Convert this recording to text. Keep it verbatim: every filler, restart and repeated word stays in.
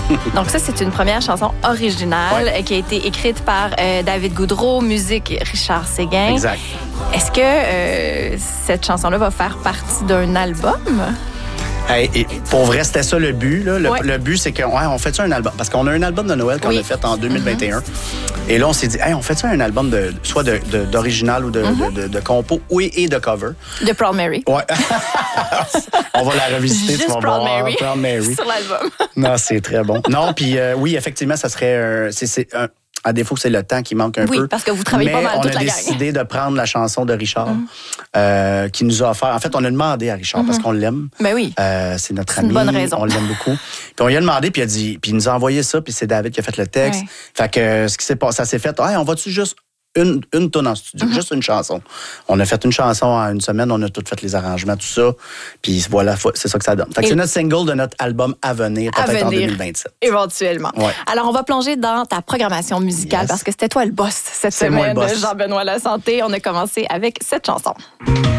Donc ça, c'est une première chanson originale Ouais. qui a été écrite par euh, David Goudreau, musique Richard Séguin. Exact. Est-ce que euh, cette chanson-là va faire partie d'un album? Hey, et pour vrai, c'était ça le but. Là. Le, Ouais. le but, c'est qu'on ouais, on fait ça un album. Parce qu'on a un album de Noël qu'on Oui. a fait en deux mille vingt et un. Mm-hmm. Et là, on s'est dit, hey, on fait ça un album de, soit de, de, d'original ou de, mm-hmm. de, de, de compo, oui, et de cover. De Proud Mary. Ouais. On va la revisiter. Juste tu vas Proud voir. Mary. Proud Mary. Sur l'album. Non, c'est très bon. Non, puis euh, oui, effectivement, ça serait un, c'est, c'est un, à défaut que c'est le temps qui manque un oui, peu. Oui, parce que vous travaillez mais pas mal toute la on a gang. décidé de prendre la chanson de Richard mm. euh, qui nous a offert. En fait, on a demandé à Richard mm-hmm. parce qu'on l'aime. Ben oui. Euh, c'est notre c'est ami. Une bonne raison. On l'aime beaucoup. Puis on lui a demandé, puis il a dit, puis il nous a envoyé ça, puis c'est David qui a fait le texte. Ouais. Fait que euh, ce qui s'est passé, ça s'est fait. Hey, on va-tu juste une, une tonne en studio, mm-hmm. juste une chanson. On a fait une chanson en une semaine, on a tout fait les arrangements, tout ça. Puis voilà, c'est ça que ça donne. Fait que Et... c'est notre single de notre album à venir, peut-être à venir, en deux mille vingt-sept. Éventuellement. Ouais. Alors, on va plonger dans ta programmation musicale yes. parce que c'était toi le boss cette c'est semaine, moi le boss. Jean-Benoît Lasanté. On a commencé avec cette chanson.